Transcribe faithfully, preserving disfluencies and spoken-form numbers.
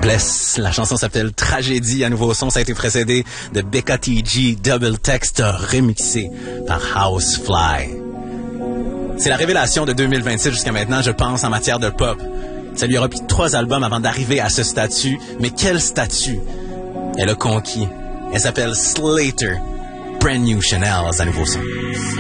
Bless. La chanson s'appelle Tragédie. À nouveau son, ça a été précédé de Becca T G Double Text remixé par Housefly. C'est la révélation de deux mille vingt-six jusqu'à maintenant, je pense, en matière de pop. Ça lui aura pris trois albums avant d'arriver à ce statut. Mais quel statut elle a conquis? Elle s'appelle Slater. Brand New Chanel à nouveau son.